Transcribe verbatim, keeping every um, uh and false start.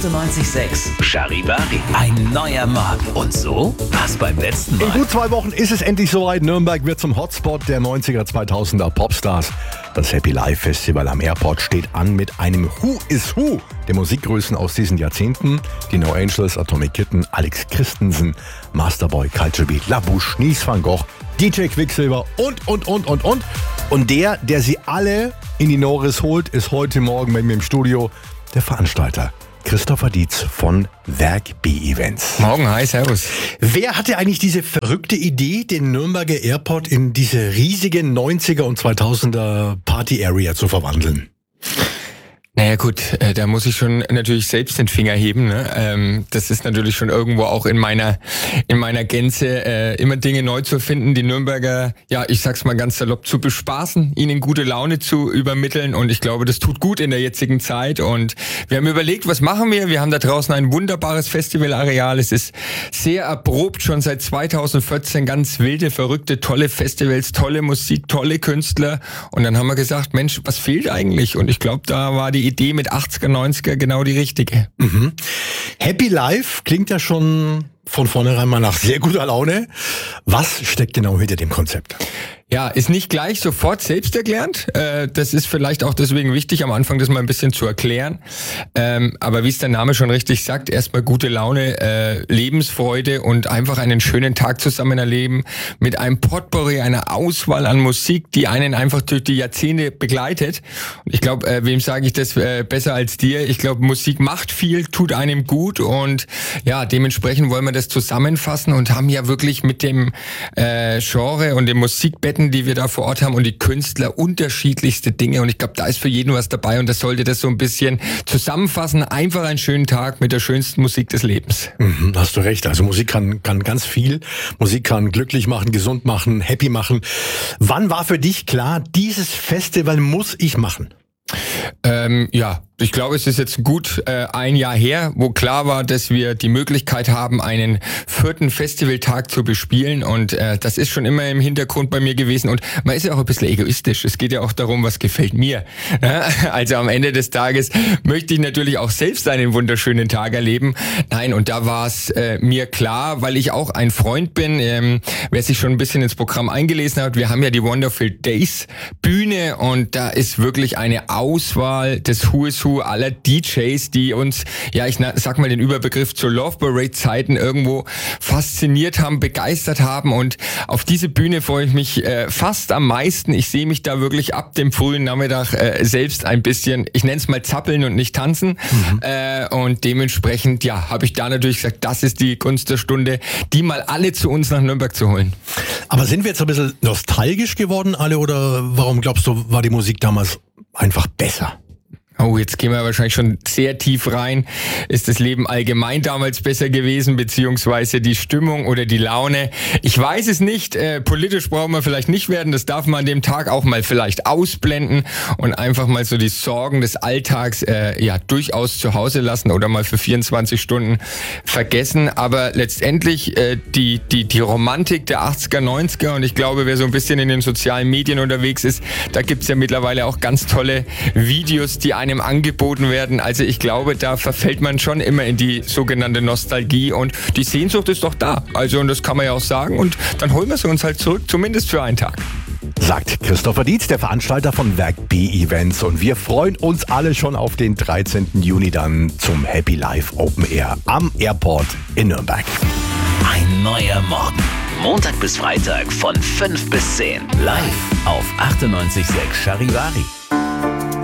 achtundneunzig Komma sechs Charivari. Ein neuer Morgen. Und so war's beim letzten Mal. In gut zwei Wochen ist es endlich soweit. Nürnberg wird zum Hotspot der neunziger, zweitausender Popstars. Das Happy Life Festival am Airport steht an mit einem Who is Who der Musikgrößen aus diesen Jahrzehnten. Die No Angels, Atomic Kitten, Alex Christensen, Masterboy, Culture Beat, La Bouche, Nies van Gogh, D J Quicksilver und, und, und, und, und. Und der, der sie alle in die Norris holt, ist heute Morgen mit mir im Studio der Veranstalter Christopher Dietz von Werk B Events. Morgen, hi, servus. Wer hatte eigentlich diese verrückte Idee, den Nürnberger Airport in diese riesige neunziger und zweitausender Party-Area zu verwandeln? Naja gut, äh, da muss ich schon natürlich selbst den Finger heben. Ne? Ähm, das ist natürlich schon irgendwo auch in meiner in meiner Gänze, äh, immer Dinge neu zu erfinden, die Nürnberger, ja, ich sag's mal ganz salopp, zu bespaßen, ihnen gute Laune zu übermitteln. Und ich glaube, das tut gut in der jetzigen Zeit. Und wir haben überlegt, was machen wir? Wir haben da draußen ein wunderbares Festivalareal. Es ist sehr erprobt, schon seit zweitausendvierzehn, ganz wilde, verrückte, tolle Festivals, tolle Musik, tolle Künstler. Und dann haben wir gesagt, Mensch, was fehlt eigentlich? Und ich glaube, da war die Idee mit achtziger, neunziger genau die richtige. Mhm. Happy Life klingt ja schon von vornherein mal nach sehr guter Laune. Was steckt genau hinter dem Konzept? Ja, ist nicht gleich sofort selbsterklärend. Äh, das ist vielleicht auch deswegen wichtig, am Anfang das mal ein bisschen zu erklären. Ähm, aber wie es der Name schon richtig sagt, erstmal gute Laune, äh, Lebensfreude und einfach einen schönen Tag zusammen erleben mit einem Potpourri, einer Auswahl an Musik, die einen einfach durch die Jahrzehnte begleitet. Und ich glaube, äh, wem sage ich das äh, besser als dir? Ich glaube, Musik macht viel, tut einem gut und ja, dementsprechend wollen wir das zusammenfassen und haben ja wirklich mit dem äh, Genre und dem Musikbett, die wir da vor Ort haben und die Künstler unterschiedlichste Dinge und ich glaube, da ist für jeden was dabei und das sollte das so ein bisschen zusammenfassen. Einfach einen schönen Tag mit der schönsten Musik des Lebens. Mhm, hast du recht. Also Musik kann, kann ganz viel. Musik kann glücklich machen, gesund machen, happy machen. Wann war für dich klar, dieses Festival muss ich machen? Ähm, ja, ich glaube, es ist jetzt gut äh, ein Jahr her, wo klar war, dass wir die Möglichkeit haben, einen vierten Festivaltag zu bespielen und äh, das ist schon immer im Hintergrund bei mir gewesen und man ist ja auch ein bisschen egoistisch. Es geht ja auch darum, was gefällt mir. Also am Ende des Tages möchte ich natürlich auch selbst einen wunderschönen Tag erleben. Nein, und da war es äh, mir klar, weil ich auch ein Freund bin, ähm, wer sich schon ein bisschen ins Programm eingelesen hat, wir haben ja die Wonderful Days Bühne und da ist wirklich eine Auswahl des Who is Who aller D Js, die uns, ja, ich sag mal den Überbegriff zur Love Parade Zeiten irgendwo fasziniert haben, begeistert haben und auf diese Bühne freue ich mich äh, fast am meisten. Ich sehe mich da wirklich ab dem frühen Nachmittag äh, selbst ein bisschen, ich nenne es mal zappeln und nicht tanzen mhm. äh, und dementsprechend, ja, habe ich da natürlich gesagt, das ist die Kunst der Stunde, die mal alle zu uns nach Nürnberg zu holen. Aber sind wir jetzt ein bisschen nostalgisch geworden alle oder warum glaubst du, war die Musik damals einfach besser? Oh, jetzt gehen wir wahrscheinlich schon sehr tief rein. Ist das Leben allgemein damals besser gewesen, beziehungsweise die Stimmung oder die Laune? Ich weiß es nicht. Äh, politisch brauchen wir vielleicht nicht werden. Das darf man an dem Tag auch mal vielleicht ausblenden und einfach mal so die Sorgen des Alltags äh, ja durchaus zu Hause lassen oder mal für vierundzwanzig Stunden vergessen. Aber letztendlich äh, die die die Romantik der achtziger, neunziger und ich glaube, wer so ein bisschen in den sozialen Medien unterwegs ist, da gibt's ja mittlerweile auch ganz tolle Videos, die einem angeboten werden. Also ich glaube, da verfällt man schon immer in die sogenannte Nostalgie und die Sehnsucht ist doch da. Also und das kann man ja auch sagen und dann holen wir sie uns halt zurück, zumindest für einen Tag. Sagt Christopher Dietz, der Veranstalter von Werk B Events und wir freuen uns alle schon auf den dreizehnten Juni dann zum Happy Life Open Air am Airport in Nürnberg. Ein neuer Morgen. Montag bis Freitag von fünf bis zehn. Live auf achtundneunzig Komma sechs Charivari.